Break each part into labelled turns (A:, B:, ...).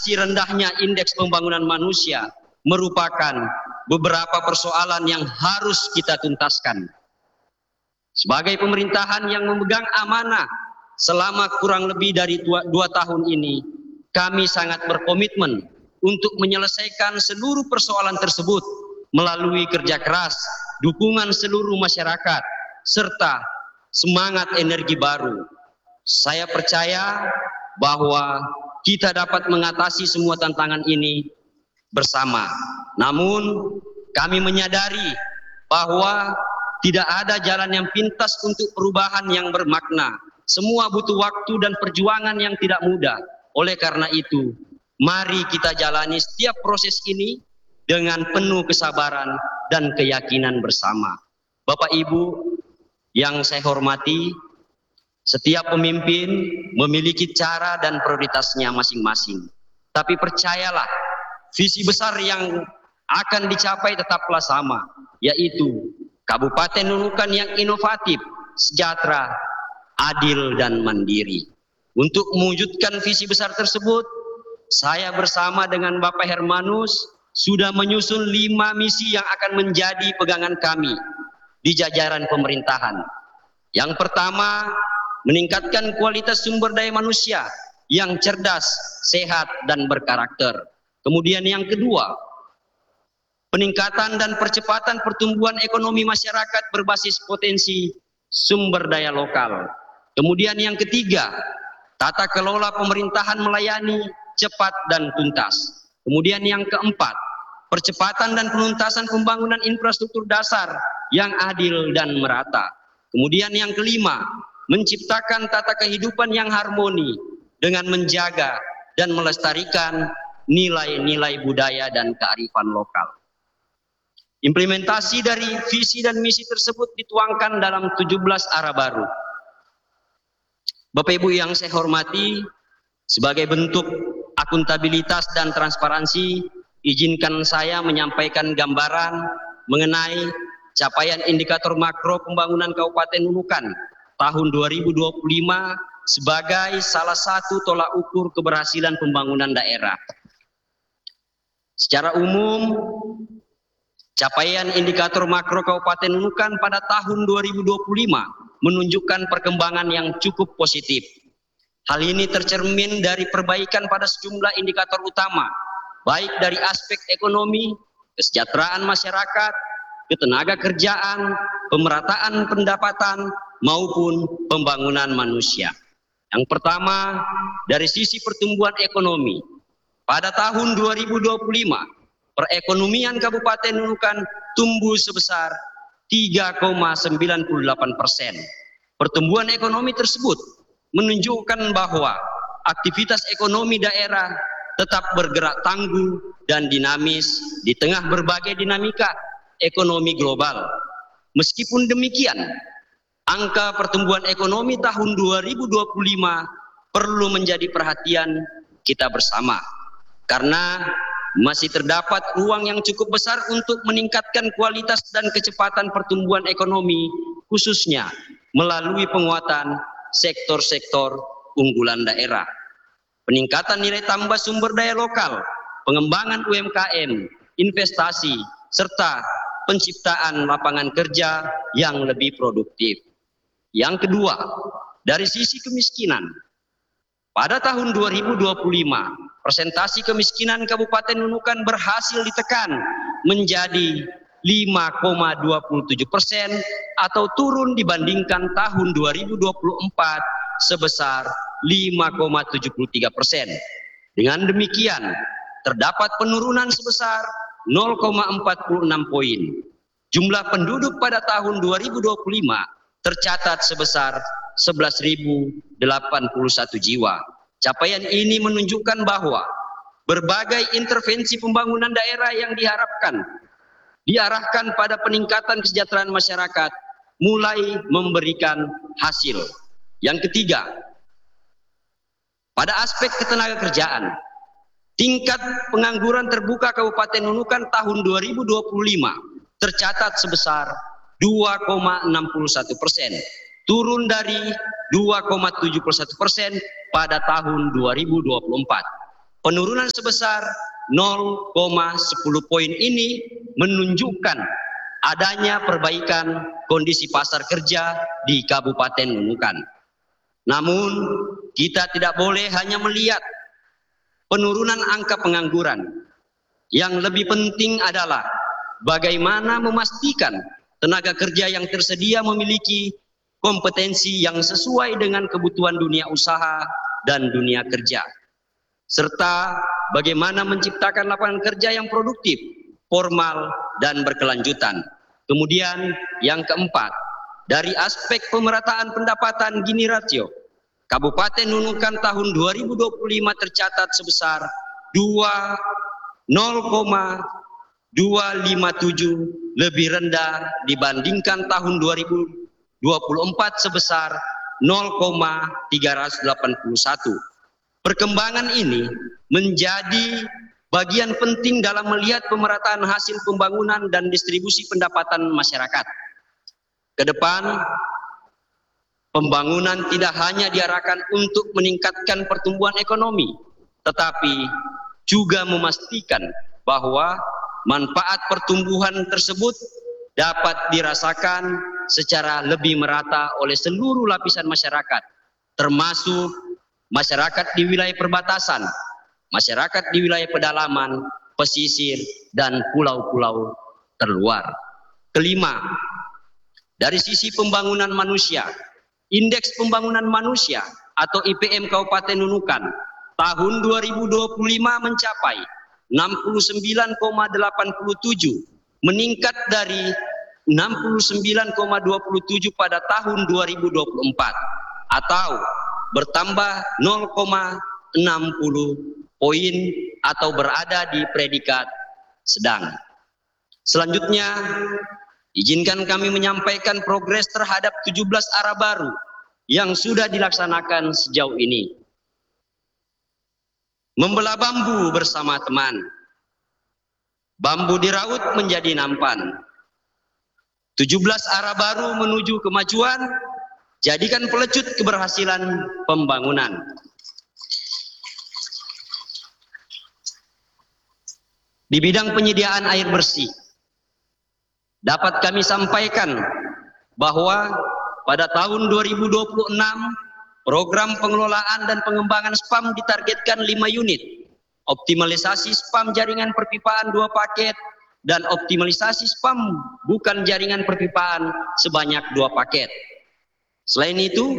A: masih rendahnya indeks pembangunan manusia merupakan beberapa persoalan yang harus kita tuntaskan. Sebagai pemerintahan yang memegang amanah selama kurang lebih dari 2 tahun ini, kami sangat berkomitmen untuk menyelesaikan seluruh persoalan tersebut melalui kerja keras, dukungan seluruh masyarakat, serta semangat energi baru. Saya percaya bahwa kita dapat mengatasi semua tantangan ini bersama. Namun, kami menyadari bahwa tidak ada jalan yang pintas untuk perubahan yang bermakna. Semua butuh waktu dan perjuangan yang tidak mudah. Oleh karena itu, mari kita jalani setiap proses ini dengan penuh kesabaran dan keyakinan bersama. Bapak Ibu yang saya hormati, setiap pemimpin memiliki cara dan prioritasnya masing-masing. Tapi percayalah, visi besar yang akan dicapai tetaplah sama, yaitu Kabupaten Nunukan yang inovatif, sejahtera, adil, dan mandiri. Untuk mewujudkan visi besar tersebut, saya bersama dengan Bapak Hermanus sudah menyusun 5 misi yang akan menjadi pegangan kami di jajaran pemerintahan. Yang pertama, meningkatkan kualitas sumber daya manusia yang cerdas, sehat, dan berkarakter. Kemudian yang kedua, peningkatan dan percepatan pertumbuhan ekonomi masyarakat berbasis potensi sumber daya lokal. Kemudian yang ketiga, tata kelola pemerintahan melayani cepat dan tuntas. Kemudian yang keempat, percepatan dan penuntasan pembangunan infrastruktur dasar yang adil dan merata. Kemudian yang kelima, menciptakan tata kehidupan yang harmoni dengan menjaga dan melestarikan nilai-nilai budaya dan kearifan lokal. Implementasi dari visi dan misi tersebut dituangkan dalam 17 arah baru. Bapak Ibu yang saya hormati, sebagai bentuk akuntabilitas dan transparansi, izinkan saya menyampaikan gambaran mengenai capaian indikator makro pembangunan Kabupaten Nunukan tahun 2025 sebagai salah satu tolak ukur keberhasilan pembangunan daerah. Secara umum, capaian indikator makro Kabupaten Nunukan pada tahun 2025 menunjukkan perkembangan yang cukup positif. Hal ini tercermin dari perbaikan pada sejumlah indikator utama, baik dari aspek ekonomi, kesejahteraan masyarakat, ketenaga kerjaan, pemerataan pendapatan, maupun pembangunan manusia. Yang pertama, dari sisi pertumbuhan ekonomi. Pada tahun 2025, perekonomian Kabupaten Nunukan tumbuh sebesar 3,98%. Pertumbuhan ekonomi tersebut menunjukkan bahwa aktivitas ekonomi daerah tetap bergerak tangguh dan dinamis di tengah berbagai dinamika ekonomi global. Meskipun demikian, angka pertumbuhan ekonomi tahun 2025 perlu menjadi perhatian kita bersama, karena masih terdapat ruang yang cukup besar untuk meningkatkan kualitas dan kecepatan pertumbuhan ekonomi, khususnya melalui penguatan sektor-sektor unggulan daerah, peningkatan nilai tambah sumber daya lokal, pengembangan UMKM, investasi, serta penciptaan lapangan kerja yang lebih produktif. Yang kedua, dari sisi kemiskinan, pada tahun 2025, persentase kemiskinan Kabupaten Nunukan berhasil ditekan menjadi 5,27% atau turun dibandingkan tahun 2024 sebesar 5,73%. Dengan demikian, terdapat penurunan sebesar 0,46 poin. Jumlah penduduk pada tahun 2025 tercatat sebesar 11.081 jiwa. Capaian ini menunjukkan bahwa berbagai intervensi pembangunan daerah yang diarahkan pada peningkatan kesejahteraan masyarakat mulai memberikan hasil. Yang ketiga, pada aspek ketenaga kerjaan, tingkat pengangguran terbuka Kabupaten Nunukan tahun 2025 tercatat sebesar 2,61%, turun dari 2,71% pada tahun 2024. Penurunan sebesar 0,10 poin ini menunjukkan adanya perbaikan kondisi pasar kerja di Kabupaten Nunukan. Namun, kita tidak boleh hanya melihat penurunan angka pengangguran. Yang lebih penting adalah bagaimana memastikan tenaga kerja yang tersedia memiliki kompetensi yang sesuai dengan kebutuhan dunia usaha dan dunia kerja, serta bagaimana menciptakan lapangan kerja yang produktif, formal, dan berkelanjutan. Kemudian yang keempat, dari aspek pemerataan pendapatan Gini Ratio, Kabupaten Nunukan tahun 2025 tercatat sebesar 0,257, lebih rendah dibandingkan tahun 2024 sebesar 0,381. Perkembangan ini menjadi bagian penting dalam melihat pemerataan hasil pembangunan dan distribusi pendapatan masyarakat. Ke depan, pembangunan tidak hanya diarahkan untuk meningkatkan pertumbuhan ekonomi, tetapi juga memastikan bahwa manfaat pertumbuhan tersebut dapat dirasakan secara lebih merata oleh seluruh lapisan masyarakat, termasuk masyarakat di wilayah perbatasan, masyarakat di wilayah pedalaman, pesisir, dan pulau-pulau terluar. Kelima, dari sisi pembangunan manusia, Indeks Pembangunan Manusia atau IPM Kabupaten Nunukan tahun 2025 mencapai 69,87, meningkat dari 69,27 pada tahun 2024 atau bertambah 0,60 poin atau berada di predikat sedang. Selanjutnya, izinkan kami menyampaikan progres terhadap 17 arah baru yang sudah dilaksanakan sejauh ini. Membelah bambu bersama teman. Bambu diraut menjadi nampan. 17 arah baru menuju kemajuan, jadikan pelecut keberhasilan pembangunan. Di bidang penyediaan air bersih, dapat kami sampaikan bahwa pada tahun 2026 program pengelolaan dan pengembangan SPAM ditargetkan 5 unit, optimalisasi SPAM jaringan perpipaan 2 paket, dan optimalisasi SPAM bukan jaringan perpipaan sebanyak 2 paket. Selain itu,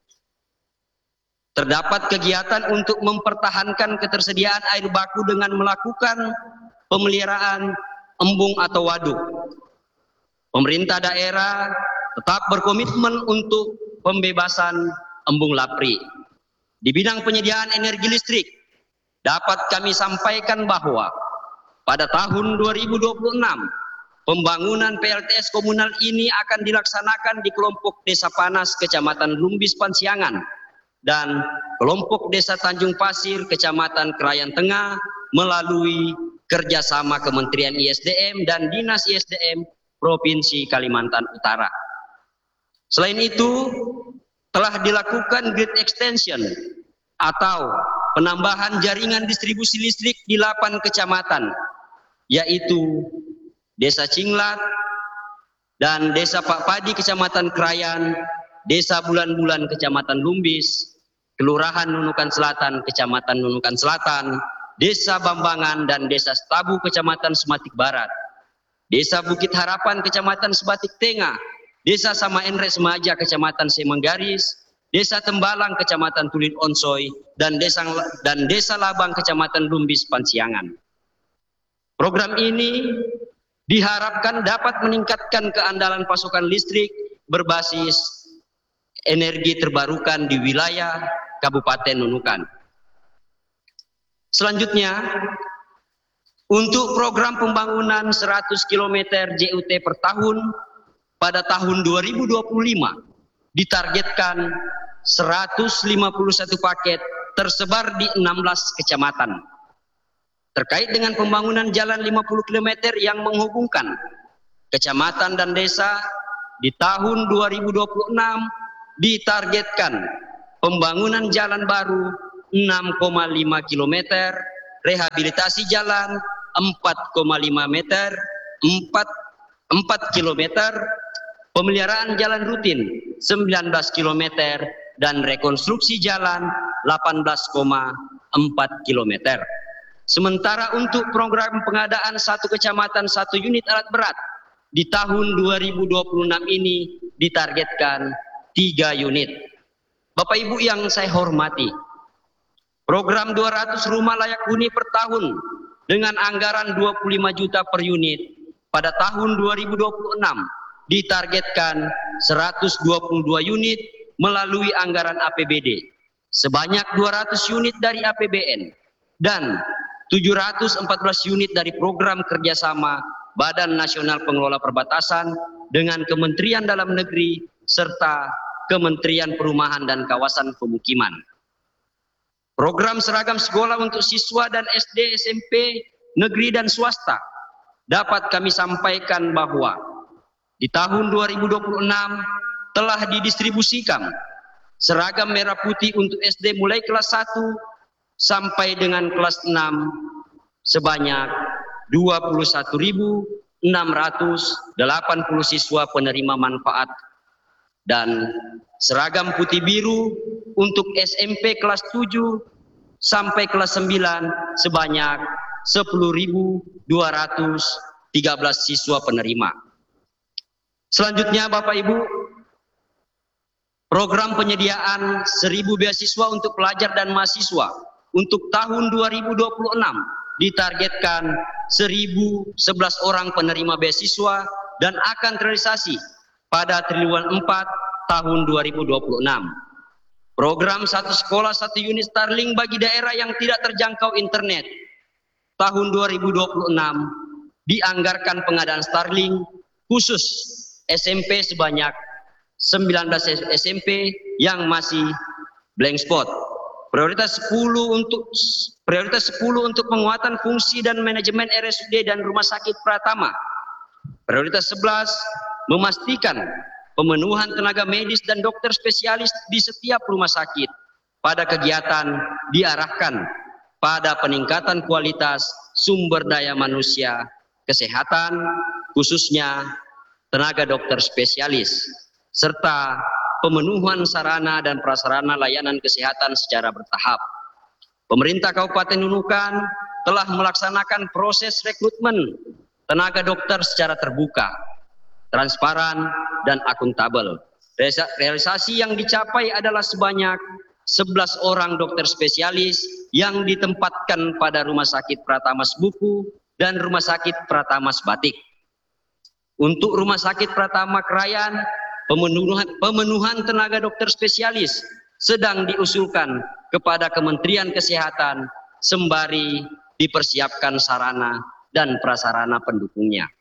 A: terdapat kegiatan untuk mempertahankan ketersediaan air baku dengan melakukan pemeliharaan embung atau waduk. Pemerintah daerah tetap berkomitmen untuk pembebasan embung lapri. Di bidang penyediaan energi listrik, dapat kami sampaikan bahwa pada tahun 2026, pembangunan PLTS komunal ini akan dilaksanakan di kelompok Desa Panas, Kecamatan Lumbis Pansiangan, dan kelompok Desa Tanjung Pasir, Kecamatan Krayan Tengah, melalui kerjasama Kementerian ISDM dan Dinas ISDM Provinsi Kalimantan Utara. Selain itu, telah dilakukan grid extension atau penambahan jaringan distribusi listrik di 8 kecamatan, yaitu Desa Cinglat dan Desa Pak Padi Kecamatan Krayan, Desa Bulan-Bulan Kecamatan Lumbis, Kelurahan Nunukan Selatan Kecamatan Nunukan Selatan, Desa Bambangan dan Desa Stabu Kecamatan Sematik Barat, Desa Bukit Harapan Kecamatan Sebatik Tengah, Desa Samaenre Semaja Kecamatan Semenggaris, Desa Tembalang Kecamatan Tulin Onsoy, dan Desa Labang Kecamatan Lumbis Pansiangan. Program ini diharapkan dapat meningkatkan keandalan pasokan listrik berbasis energi terbarukan di wilayah Kabupaten Nunukan. Selanjutnya, untuk program pembangunan 100 km JUT per tahun pada tahun 2025 ditargetkan 151 paket tersebar di 16 kecamatan. Terkait dengan pembangunan jalan 50 km yang menghubungkan kecamatan dan desa, di tahun 2026 ditargetkan pembangunan jalan baru 6,5 km, rehabilitasi jalan 4,5 meter, 4 km, pemeliharaan jalan rutin 19 km, dan rekonstruksi jalan 18,4 km. Sementara untuk program pengadaan satu kecamatan satu unit alat berat di tahun 2026 ini ditargetkan 3 unit. Bapak Ibu yang saya hormati, program 200 rumah layak huni per tahun dengan anggaran 25 juta per unit pada tahun 2026 ditargetkan 122 unit melalui anggaran APBD, sebanyak 200 unit dari APBN, dan 714 unit dari program kerjasama Badan Nasional Pengelola Perbatasan dengan Kementerian Dalam Negeri serta Kementerian Perumahan dan Kawasan Pemukiman. Program seragam sekolah untuk siswa dan SD, SMP, negeri dan swasta dapat kami sampaikan bahwa di tahun 2026 telah didistribusikan seragam merah putih untuk SD mulai kelas 1 sampai dengan kelas 6 sebanyak 21.680 siswa penerima manfaat, dan seragam putih biru untuk SMP kelas 7 sampai kelas 9 sebanyak 10.213 siswa penerima. Selanjutnya Bapak Ibu, program penyediaan 1.000 beasiswa untuk pelajar dan mahasiswa untuk tahun 2026 ditargetkan 1.011 orang penerima beasiswa dan akan terrealisasi pada triwulan 4 tahun 2026. Program satu sekolah satu unit Starlink bagi daerah yang tidak terjangkau internet tahun 2026 dianggarkan pengadaan Starlink khusus SMP sebanyak 19 SMP yang masih blank spot. Prioritas 10 untuk penguatan fungsi dan manajemen RSUD dan Rumah Sakit Pratama. Prioritas 11 memastikan pemenuhan tenaga medis dan dokter spesialis di setiap rumah sakit. Pada kegiatan diarahkan pada peningkatan kualitas sumber daya manusia kesehatan, khususnya tenaga dokter spesialis, serta pemenuhan sarana dan prasarana layanan kesehatan secara bertahap. Pemerintah Kabupaten Nunukan telah melaksanakan proses rekrutmen tenaga dokter secara terbuka, transparan, dan akuntabel. Realisasi yang dicapai adalah sebanyak 11 orang dokter spesialis yang ditempatkan pada Rumah Sakit Pratama Sebuku dan Rumah Sakit Pratama Sebatik. Untuk Rumah Sakit Pratama Krayan, pemenuhan tenaga dokter spesialis sedang diusulkan kepada Kementerian Kesehatan sembari dipersiapkan sarana dan prasarana pendukungnya.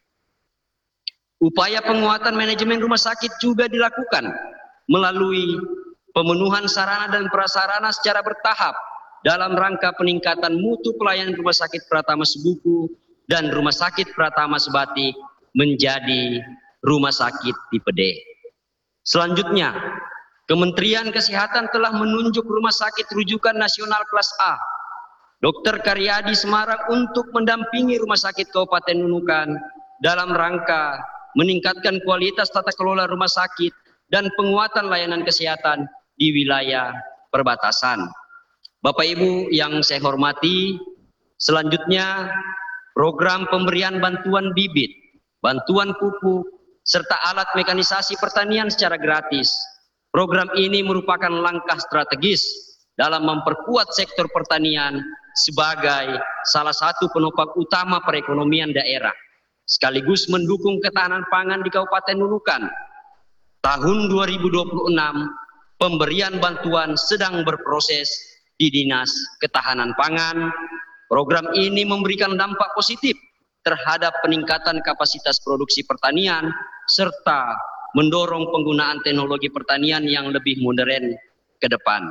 A: Upaya penguatan manajemen rumah sakit juga dilakukan melalui pemenuhan sarana dan prasarana secara bertahap dalam rangka peningkatan mutu pelayanan Rumah Sakit Pratama Sebuku dan Rumah Sakit Pratama Sebatik menjadi rumah sakit tipe D. Selanjutnya, Kementerian Kesehatan telah menunjuk Rumah Sakit Rujukan Nasional Kelas A, Dr. Karyadi Semarang untuk mendampingi Rumah Sakit Kabupaten Nunukan dalam rangka meningkatkan kualitas tata kelola rumah sakit dan penguatan layanan kesehatan di wilayah perbatasan. Bapak Ibu yang saya hormati, selanjutnya program pemberian bantuan bibit, bantuan pupuk, serta alat mekanisasi pertanian secara gratis. Program ini merupakan langkah strategis dalam memperkuat sektor pertanian sebagai salah satu penopang utama perekonomian daerah, sekaligus mendukung ketahanan pangan di Kabupaten Nunukan. Tahun 2026, pemberian bantuan sedang berproses di Dinas Ketahanan Pangan. Program ini memberikan dampak positif terhadap peningkatan kapasitas produksi pertanian serta mendorong penggunaan teknologi pertanian yang lebih modern ke depan.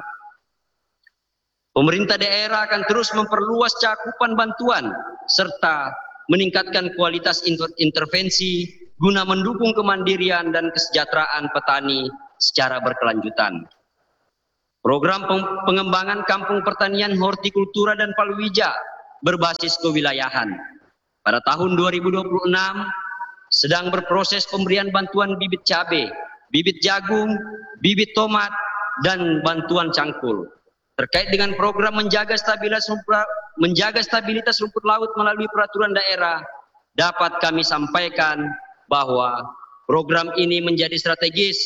A: Pemerintah daerah akan terus memperluas cakupan bantuan serta meningkatkan kualitas intervensi guna mendukung kemandirian dan kesejahteraan petani secara berkelanjutan. Program pengembangan kampung pertanian, hortikultura dan palawija berbasis kewilayahan. Pada tahun 2026 sedang berproses pemberian bantuan bibit cabai, bibit jagung, bibit tomat, dan bantuan cangkul. Terkait dengan program menjaga stabilitas rumput laut melalui peraturan daerah, dapat kami sampaikan bahwa program ini menjadi strategis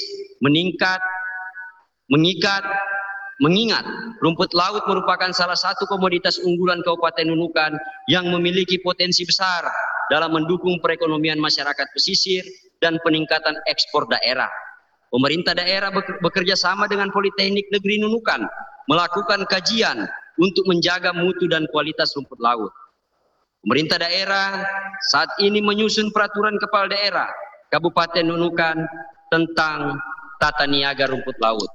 A: mengingat rumput laut merupakan salah satu komoditas unggulan Kabupaten Nunukan yang memiliki potensi besar dalam mendukung perekonomian masyarakat pesisir dan peningkatan ekspor daerah. Pemerintah daerah bekerja sama dengan Politeknik Negeri Nunukan melakukan kajian untuk menjaga mutu dan kualitas rumput laut. Pemerintah daerah saat ini menyusun peraturan kepala daerah Kabupaten Nunukan tentang tata niaga rumput laut.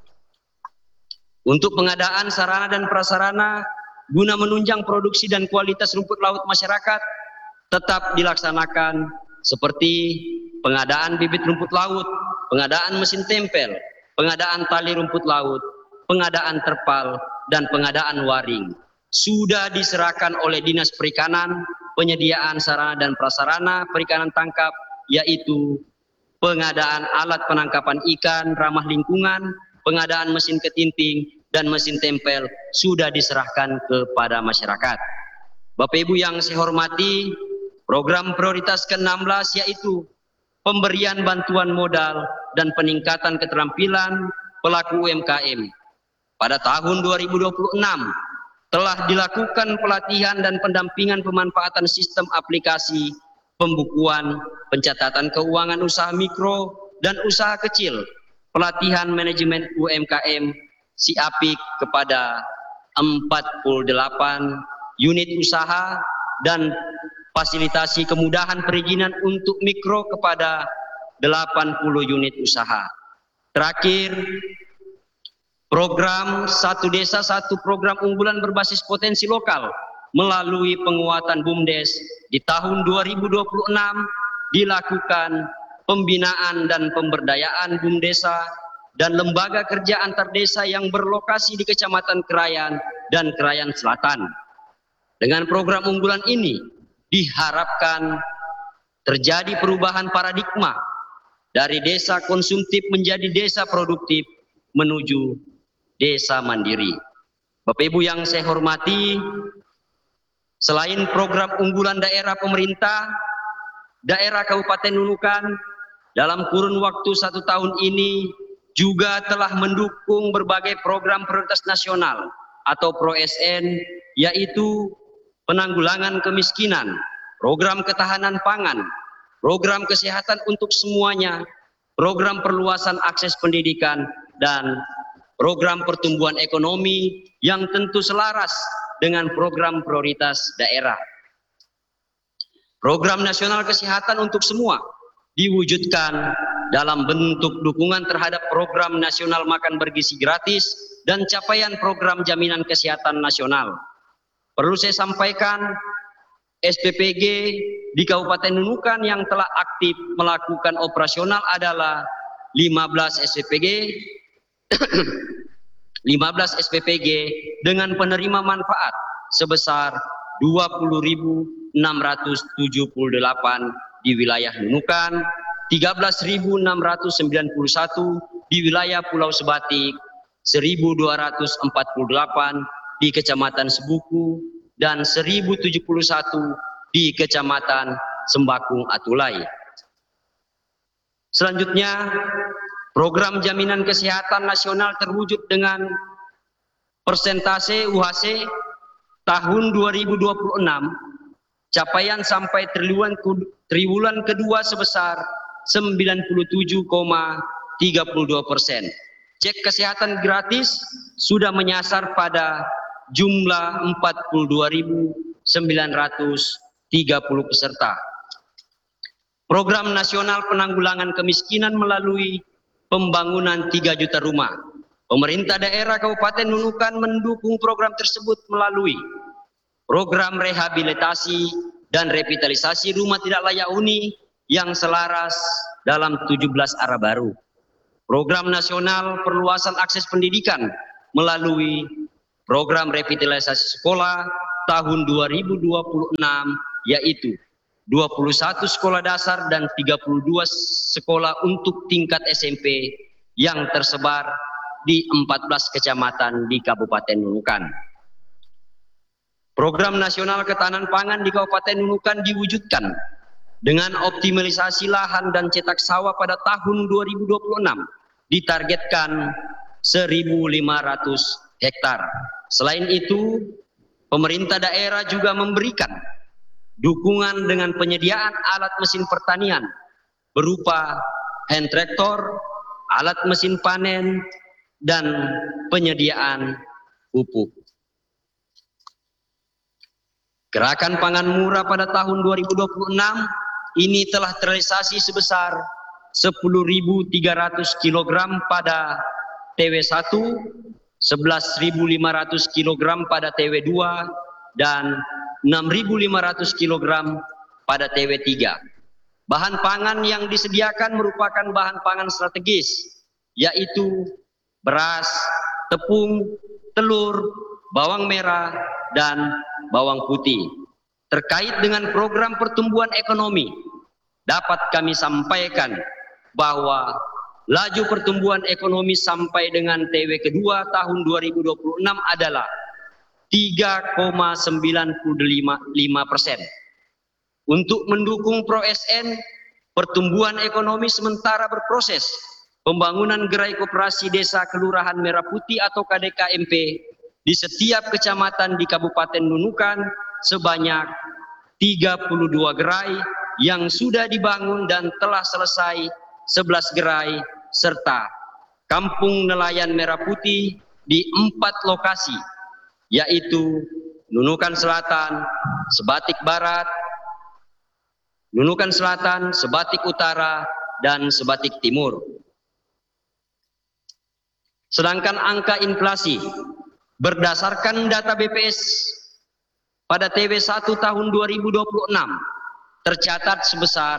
A: Untuk pengadaan sarana dan prasarana guna menunjang produksi dan kualitas rumput laut masyarakat tetap dilaksanakan seperti pengadaan bibit rumput laut, pengadaan mesin tempel, pengadaan tali rumput laut, pengadaan terpal, dan pengadaan waring. Sudah diserahkan oleh Dinas Perikanan penyediaan sarana dan prasarana perikanan tangkap, yaitu pengadaan alat penangkapan ikan ramah lingkungan, pengadaan mesin ketinting, dan mesin tempel sudah diserahkan kepada masyarakat. Bapak Ibu yang saya hormati, program prioritas ke-16 yaitu pemberian bantuan modal dan peningkatan keterampilan pelaku UMKM. Pada tahun 2026 telah dilakukan pelatihan dan pendampingan pemanfaatan sistem aplikasi pembukuan, pencatatan keuangan usaha mikro dan usaha kecil, pelatihan manajemen UMKM SIAPIK kepada 48 unit usaha dan fasilitasi kemudahan perizinan untuk mikro kepada 80 unit usaha. Terakhir, program Satu Desa Satu program unggulan berbasis potensi lokal melalui penguatan BUMDes di tahun 2026 dilakukan pembinaan dan pemberdayaan BUMDesa dan lembaga kerja antar desa yang berlokasi di Kecamatan Krayan dan Krayan Selatan. Dengan program unggulan ini diharapkan terjadi perubahan paradigma dari desa konsumtif menjadi desa produktif menuju desa mandiri. Bapak Ibu yang saya hormati, selain program unggulan daerah pemerintah, daerah Kabupaten Nunukan dalam kurun waktu 1 tahun ini juga telah mendukung berbagai program prioritas nasional atau PRO-SN, yaitu penanggulangan kemiskinan, program ketahanan pangan, program kesehatan untuk semuanya, program perluasan akses pendidikan, dan program pertumbuhan ekonomi yang tentu selaras dengan program prioritas daerah. Program nasional kesehatan untuk semua diwujudkan dalam bentuk dukungan terhadap program nasional makan bergizi gratis dan capaian program jaminan kesehatan nasional. Perlu saya sampaikan, SPPG di Kabupaten Nunukan yang telah aktif melakukan operasional adalah 15 SPPG 15 SPPG dengan penerima manfaat sebesar 20.678 di wilayah Nunukan, 13.691 di wilayah Pulau Sebatik, 1.248 di Kecamatan Sebuku, dan 1.071 di Kecamatan Sembakung Atulai. Selanjutnya, program jaminan kesehatan nasional terwujud dengan persentase UHC tahun 2026 capaian sampai triwulan kedua sebesar 97,32%. Cek kesehatan gratis sudah menyasar pada jumlah 42.930 peserta. Program nasional penanggulangan kemiskinan melalui pembangunan 3 juta rumah. Pemerintah daerah Kabupaten Nunukan mendukung program tersebut melalui program rehabilitasi dan revitalisasi rumah tidak layak huni yang selaras dalam 17 arah baru. Program nasional perluasan akses pendidikan melalui program revitalisasi sekolah tahun 2026, yaitu 21 sekolah dasar dan 32 sekolah untuk tingkat SMP yang tersebar di 14 kecamatan di Kabupaten Nunukan. Program nasional ketahanan pangan di Kabupaten Nunukan diwujudkan dengan optimalisasi lahan dan cetak sawah pada tahun 2026 ditargetkan 1.500 hektar. Selain itu, pemerintah daerah juga memberikan dukungan dengan penyediaan alat mesin pertanian berupa hand tractor, alat mesin panen, dan penyediaan pupuk. Gerakan pangan murah pada tahun 2026 ini telah terrealisasi sebesar 10.300 kg pada TW1, 11.500 kg pada TW2, dan 6.500 kg pada TW3. Bahan pangan yang disediakan merupakan bahan pangan strategis, yaitu beras, tepung, telur, bawang merah, dan bawang putih. Terkait dengan program pertumbuhan ekonomi, dapat kami sampaikan bahwa laju pertumbuhan ekonomi sampai dengan TW kedua tahun 2026 adalah 3,95%. Untuk mendukung ProSN, pertumbuhan ekonomi sementara berproses. Pembangunan gerai koperasi desa Kelurahan Merah Putih atau KDKMP di setiap kecamatan di Kabupaten Nunukan sebanyak 32 gerai yang sudah dibangun dan telah selesai 11 gerai serta Kampung Nelayan Merah Putih di 4 lokasi, yaitu Nunukan Selatan, Sebatik Barat, Nunukan Selatan, Sebatik Utara, dan Sebatik Timur. Sedangkan angka inflasi berdasarkan data BPS pada TW1 tahun 2026 tercatat sebesar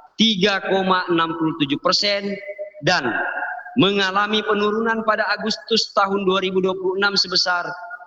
A: 3,67% dan mengalami penurunan pada Agustus tahun 2026 sebesar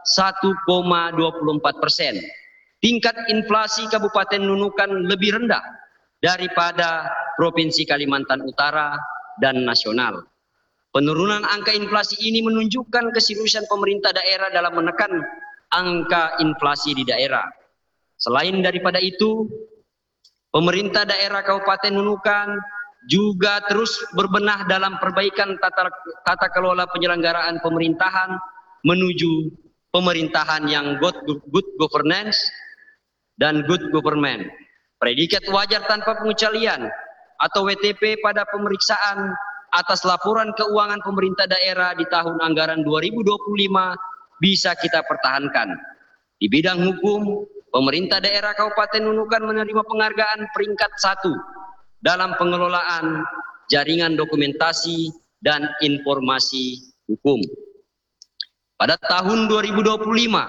A: 1,24%. Tingkat inflasi Kabupaten Nunukan lebih rendah daripada Provinsi Kalimantan Utara dan nasional. Penurunan angka inflasi ini menunjukkan keseriusan pemerintah daerah dalam menekan angka inflasi di daerah. Selain daripada itu, pemerintah daerah Kabupaten Nunukan juga terus berbenah dalam perbaikan tata kelola penyelenggaraan pemerintahan menuju pemerintahan yang good governance dan good government. Predikat wajar tanpa pengecualian atau WTP pada pemeriksaan atas laporan keuangan pemerintah daerah di tahun anggaran 2025 bisa kita pertahankan. Di bidang hukum, pemerintah daerah Kabupaten Nunukan menerima penghargaan peringkat 1 dalam pengelolaan jaringan dokumentasi dan informasi hukum. Pada tahun 2025,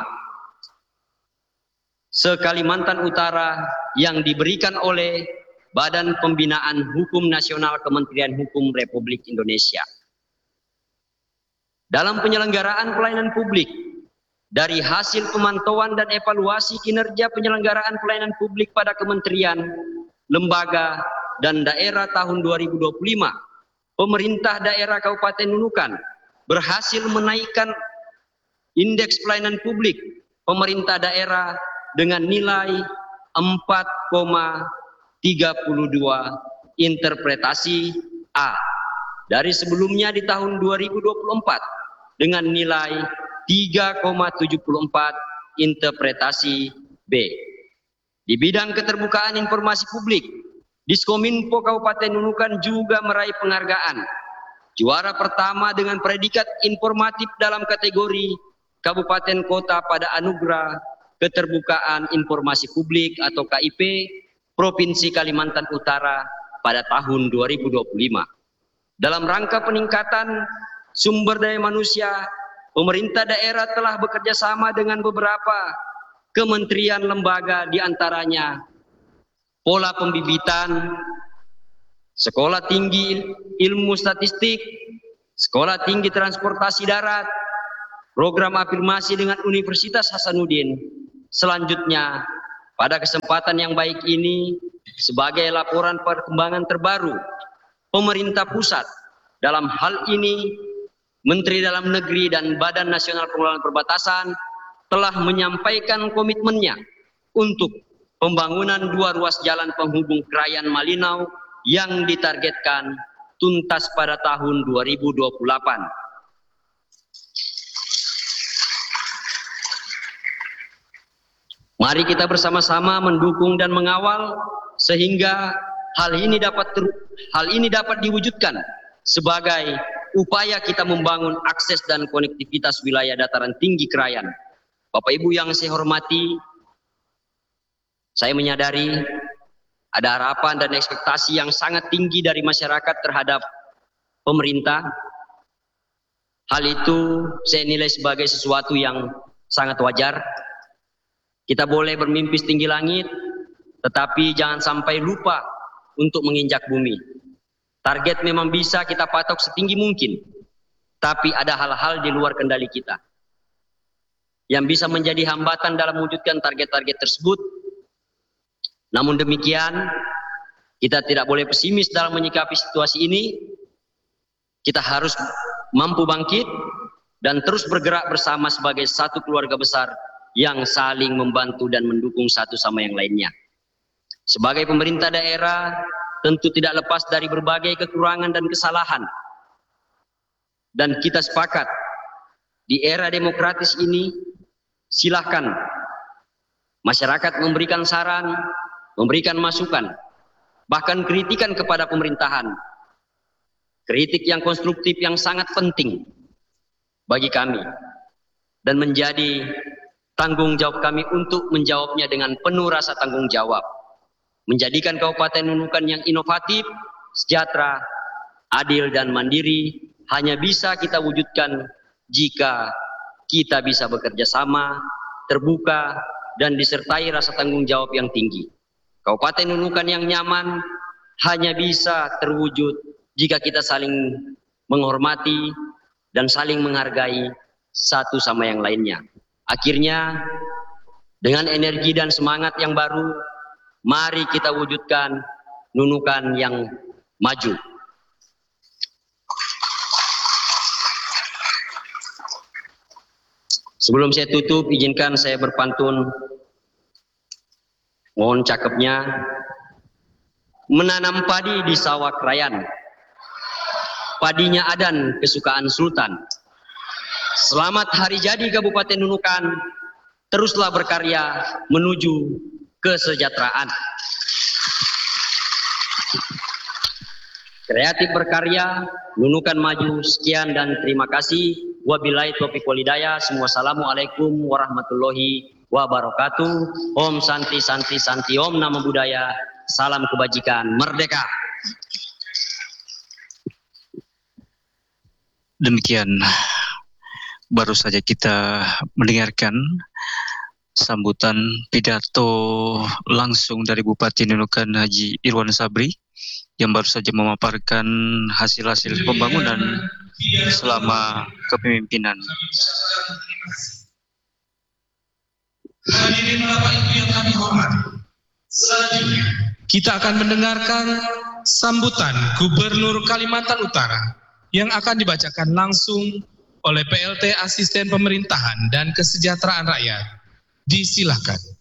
A: se-Kalimantan Utara yang diberikan oleh Badan Pembinaan Hukum Nasional Kementerian Hukum Republik Indonesia. Dalam penyelenggaraan pelayanan publik, dari hasil pemantauan dan evaluasi kinerja penyelenggaraan pelayanan publik pada kementerian, lembaga, dan daerah tahun 2025, pemerintah daerah Kabupaten Nunukan berhasil menaikkan indeks pelayanan publik pemerintah daerah dengan nilai 4,32 interpretasi A dari sebelumnya di tahun 2024 dengan nilai 3,74 interpretasi B. Di bidang keterbukaan informasi publik, Diskominfo Kabupaten Nunukan juga meraih penghargaan juara pertama dengan predikat informatif dalam kategori Kabupaten Kota pada Anugerah Keterbukaan Informasi Publik atau KIP Provinsi Kalimantan Utara pada tahun 2025. Dalam rangka peningkatan sumber daya manusia, pemerintah daerah telah bekerja sama dengan beberapa kementerian lembaga, diantaranya Pola Pembibitan, Sekolah Tinggi Ilmu Statistik, Sekolah Tinggi Transportasi Darat, program afirmasi dengan Universitas Hasanuddin. Selanjutnya, pada kesempatan yang baik ini, sebagai laporan perkembangan terbaru pemerintah pusat dalam hal ini, Menteri Dalam Negeri dan Badan Nasional Pengelolaan Perbatasan telah menyampaikan komitmennya untuk pembangunan 2 ruas jalan penghubung Krayan Malinau yang ditargetkan tuntas pada tahun 2028. Mari kita bersama-sama mendukung dan mengawal sehingga hal ini dapat diwujudkan sebagai upaya kita membangun akses dan konektivitas wilayah dataran tinggi Krayan. Bapak Ibu yang saya hormati, saya menyadari ada harapan dan ekspektasi yang sangat tinggi dari masyarakat terhadap pemerintah. Hal itu saya nilai sebagai sesuatu yang sangat wajar. Kita boleh bermimpi setinggi langit, tetapi jangan sampai lupa untuk menginjak bumi. Target memang bisa kita patok setinggi mungkin, tapi ada hal-hal di luar kendali kita yang bisa menjadi hambatan dalam mewujudkan target-target tersebut. Namun demikian, kita tidak boleh pesimis dalam menyikapi situasi ini. Kita harus mampu bangkit dan terus bergerak bersama sebagai satu keluarga besar yang saling membantu dan mendukung satu sama yang lainnya. Sebagai pemerintah daerah, tentu tidak lepas dari berbagai kekurangan dan kesalahan. Dan kita sepakat, di era demokratis ini, silahkan masyarakat memberikan saran, memberikan masukan, bahkan kritikan kepada pemerintahan. Kritik yang konstruktif yang sangat penting bagi kami dan menjadi tanggung jawab kami untuk menjawabnya dengan penuh rasa tanggung jawab. Menjadikan Kabupaten Nunukan yang inovatif, sejahtera, adil dan mandiri hanya bisa kita wujudkan jika kita bisa bekerja sama, terbuka, dan disertai rasa tanggung jawab yang tinggi. Kabupaten Nunukan yang nyaman hanya bisa terwujud jika kita saling menghormati dan saling menghargai satu sama yang lainnya. Akhirnya, dengan energi dan semangat yang baru, mari kita wujudkan Nunukan yang maju. Sebelum saya tutup, izinkan saya berpantun. Mohon cakepnya. Menanam padi di sawah Krayan. Padinya adan kesukaan Sultan. Selamat hari jadi Kabupaten Nunukan. Teruslah berkarya menuju kesejahteraan. Kreatif berkarya, Nunukan maju. Sekian dan terima kasih. Wabillahi taufiq wal hidayah. Wassalamualaikum warahmatullahi wabarakatuh. Om Santi Santi Santi, Om Namo Buddhaya. Salam kebajikan, merdeka.
B: Demikian baru saja kita mendengarkan sambutan pidato langsung dari Bupati Nunukan Haji Irwan Sabri yang baru saja memaparkan hasil-hasil pembangunan selama kepemimpinan.
C: Hadirin Bapak Ibu yang kami hormati, selanjutnya kita akan mendengarkan sambutan Gubernur Kalimantan Utara yang akan dibacakan langsung oleh PLT Asisten Pemerintahan dan Kesejahteraan Rakyat. Disilahkan.